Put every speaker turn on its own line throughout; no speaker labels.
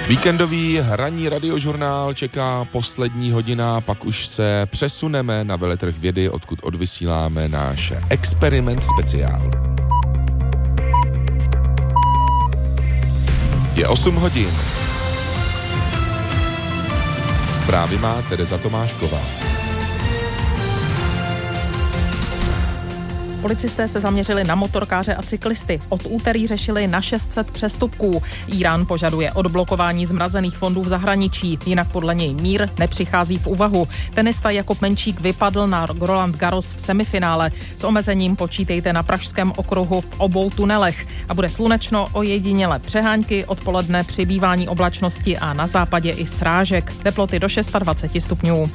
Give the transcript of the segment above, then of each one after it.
Víkendový ranní radiožurnál čeká poslední hodina, pak už se přesuneme na veletrh vědy, odkud odvysíláme náš experiment speciál. Je 8 hodin. Zprávy má Tereza Tomášková.
Policisté se zaměřili na motorkáře a cyklisty. Od úterý řešili na 600 přestupků. Irán požaduje odblokování zmrazených fondů v zahraničí, jinak podle něj mír nepřichází v úvahu. Tenista Jakub Menčík vypadl na Roland Garros v semifinále. S omezením počítejte na Pražském okruhu v obou tunelech. A bude slunečno, ojedinělé přehánky, odpoledne přibývání oblačnosti a na západě i srážek. Teploty do 26 stupňů.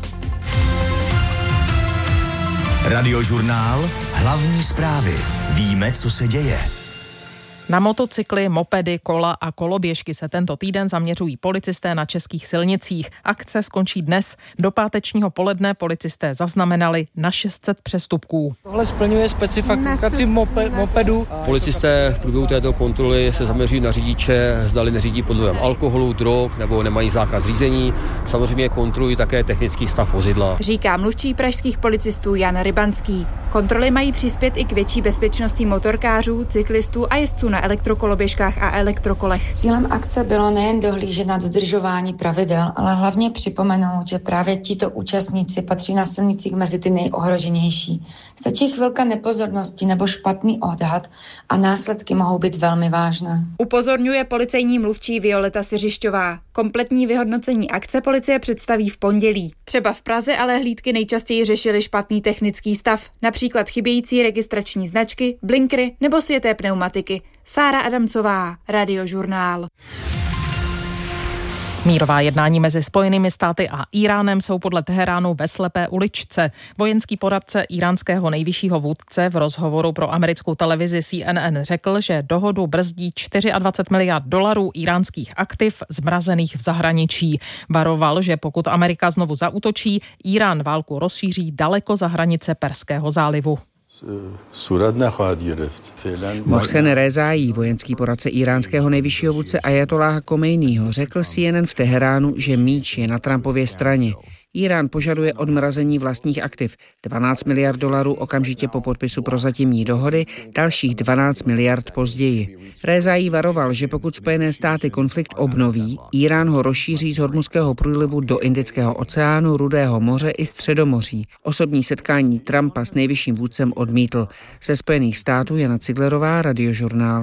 Radiožurnál, hlavní zprávy. Víme, co se děje.
Na motocykly, mopedy, kola a koloběžky se tento týden zaměřují policisté na českých silnicích. Akce skončí dnes. Do pátečního poledne policisté zaznamenali na 600 přestupků.
Tohle splňuje specifikaci mopedu.
Policisté v průběhu této kontroly se zaměří na řidiče, zdali neřídí pod vlivem alkoholu, drog nebo nemají zákaz řízení. Samozřejmě kontrolují také technický stav vozidla.
Říká mluvčí pražských policistů Jan Rybanský. Kontroly mají přispět i k větší bezpečnosti motorkářů, cyklistů a jezdců na elektrokoloběžkách a elektrokolech.
Cílem akce bylo nejen dohlížet na dodržování pravidel, ale hlavně připomenout, že právě tito účastníci patří na silnicích mezi ty nejohroženější. Stačí chvilka nepozornosti nebo špatný odhad a následky mohou být velmi vážné.
Upozorňuje policejní mluvčí Violeta Siřišťová. Kompletní vyhodnocení akce policie představí v pondělí. Třeba v Praze ale hlídky nejčastěji řešily špatný technický stav, například chybějící registrační značky, blinkry nebo světé pneumatiky. Sára Adamcová, Radiožurnál.
Mírová jednání mezi Spojenými státy a Iránem jsou podle Teheránu ve slepé uličce. Vojenský poradce iránského nejvyššího vůdce v rozhovoru pro americkou televizi CNN řekl, že dohodu brzdí 24 miliard dolarů iránských aktiv zmrazených v zahraničí. Varoval, že pokud Amerika znovu zaútočí, Irán válku rozšíří daleko za hranice Perského zálivu.
Mohsen Rezaí, vojenský poradce iránského nejvyššího vůdce Ajatolláha Komejního, řekl CNN v Teheránu, že míč je na Trumpově straně. Irán požaduje odmrazení vlastních aktiv. 12 miliard dolarů okamžitě po podpisu prozatímní dohody, dalších 12 miliard později. Rezaí varoval, že pokud Spojené státy konflikt obnoví, Irán ho rozšíří z Hormuzského průlivu do Indického oceánu, Rudého moře i Středomoří. Osobní setkání Trumpa s nejvyšším vůdcem odmítl. Ze Spojených států Jana Ciglerová, Radiožurnál.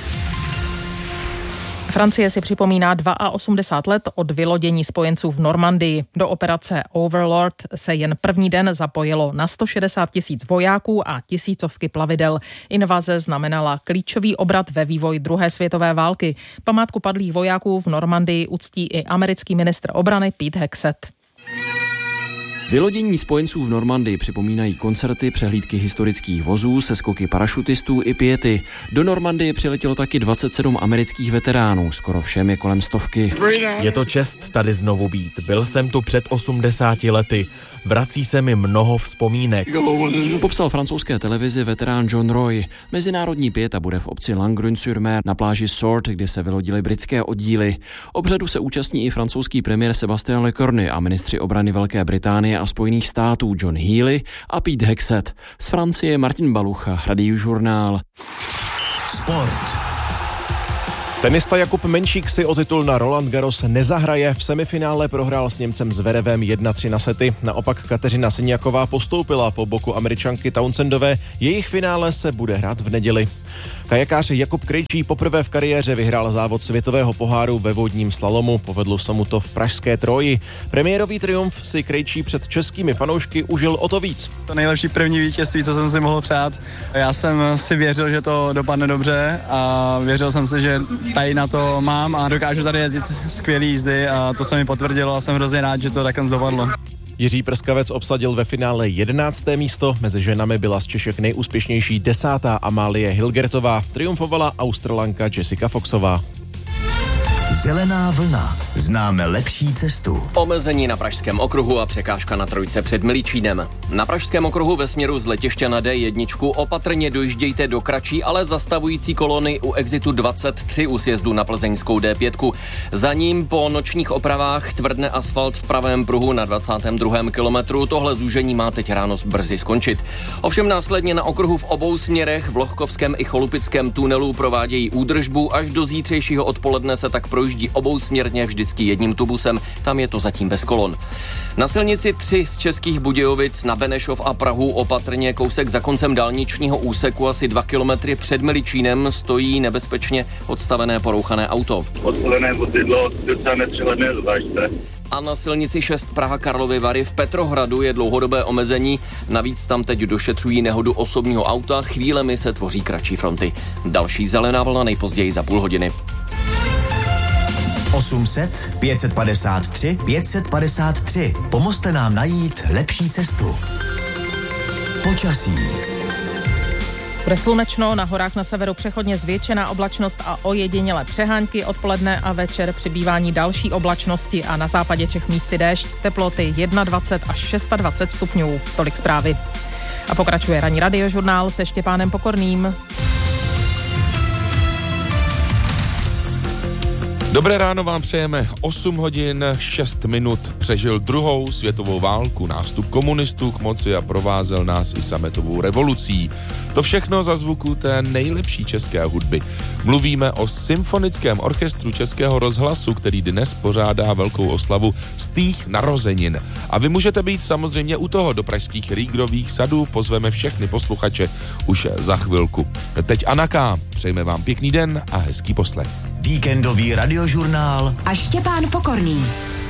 Francie si připomíná 82 let od vylodění spojenců v Normandii. Do operace Overlord se jen první den zapojilo na 160 000 vojáků a tisícovky plavidel. Invaze znamenala klíčový obrat ve vývoji druhé světové války. Památku padlých vojáků v Normandii uctí i americký ministr obrany Pete Hegseth.
Vylodění spojenců v Normandii připomínají koncerty, přehlídky historických vozů, seskoky parašutistů i piety. Do Normandie přiletělo taky 27 amerických veteránů, skoro všem je kolem 100.
Je to čest tady znovu být. Byl jsem tu před 80 lety. Vrací se mi mnoho vzpomínek.
Popsal francouzské televizi veterán John Roy. Mezinárodní pieta bude v obci Langrune-sur-Mer na pláži Sword, kde se vylodily britské oddíly. Obřadu se účastní i francouzský premiér Sébastien Lecornu a ministři obrany Velké Británie a Spojených států John Healey a Pete Hegseth. Z Francie Martin Balucha, Radiožurnál.
Sport.
Tenista Jakub Menčík si o titul na Roland Garros nezahraje. V semifinále prohrál s Němcem Zverevem 1-3 na sety. Naopak Kateřina Siniaková postoupila po boku Američanky Townsendové. Jejich finále se bude hrát v neděli. Kajakář Jakub Krejčí poprvé v kariéře vyhrál závod světového poháru ve vodním slalomu. Povedlo se mu to v pražské Troji. Premiérový triumf si Krejčí před českými fanoušky užil o to víc.
To nejlepší první vítězství, co jsem si mohl přát. Já jsem si věřil, že to dopadne dobře a věřil jsem si, že tady na to mám a dokážu tady jezdit skvělý jízdy a to se mi potvrdilo a jsem hrozně rád, že to takhle dopadlo.
Jiří Prskavec obsadil ve finále 11. místo, mezi ženami byla z Češek nejúspěšnější 10. Amálie Hilgertová, triumfovala Australanka Jessica Foxová.
Zelená vlna. Známe lepší cestu.
Omezení na Pražském okruhu a překážka na trojce před Miličínem. Na Pražském okruhu ve směru z letiště na D1 opatrně dojíždějte do kratší, ale zastavující kolony u exitu 23 u sjezdu na plzeňskou D5. Za ním po nočních opravách tvrdne asfalt v pravém pruhu na 22. kilometru. Tohle zúžení má teď ráno brzy skončit. Ovšem následně na okruhu v obou směrech v Lohkovském i Cholupickém tunelu provádějí údržbu. Až do zítřejšího odpoledne se tak projíždí obousměrně vždycky jedním tubusem. Tam je to zatím bez kolon. Na silnici 3 z Českých Budějovic na Benešov a Prahu opatrně kousek za koncem dálničního úseku asi 2 kilometry před Miličínem stojí nebezpečně odstavené porouchané auto.
Odstavené vozidlo docela nepřehledné zvláště.
A na silnici 6 Praha Karlovy Vary v Petrohradu je dlouhodobé omezení. Navíc tam teď došetřují nehodu osobního auta. Chvílemi se tvoří kratší fronty. Další zelená vlna nejpozději za půl hodiny.
800 553 553. Pomozte nám najít lepší cestu. Počasí.
Bude slunečno, na horách na severu přechodně zvětšená oblačnost a ojedinělé přehánky, odpoledne a večer přibývání další oblačnosti a na západě Čech místy déšť, teploty 21 až 26 stupňů. Tolik zprávy. A pokračuje ranní radiožurnál se Štěpánem Pokorným.
Dobré ráno vám přejeme. 8 hodin 6 minut. Přežil druhou světovou válku, nástup komunistů k moci a provázel nás i sametovou revolucí. To všechno za zvuku té nejlepší české hudby. Mluvíme o Symfonickém orchestru Českého rozhlasu, který dnes pořádá velkou oslavu stých narozenin. A vy můžete být samozřejmě u toho. Do pražských Rýgrových sadů pozveme všechny posluchače už za chvilku. Teď Anna K. Přejme vám pěkný den a hezký poslech.
Víkendový radiožurnál
a Štěpán Pokorný.